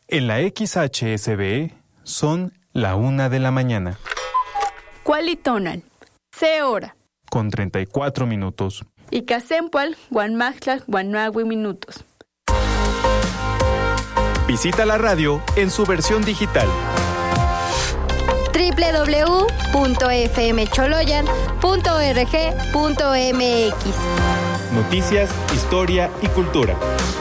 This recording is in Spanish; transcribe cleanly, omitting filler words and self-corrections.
En la XHSBE son la 1 de la mañana. Cualitonal, se hora. Con 34 minutos. Y Casempual, Guanmactlac, Guanahui minutos. Visita la radio en su versión digital. www.fmcholoyan.org.mx. Noticias, historia y cultura.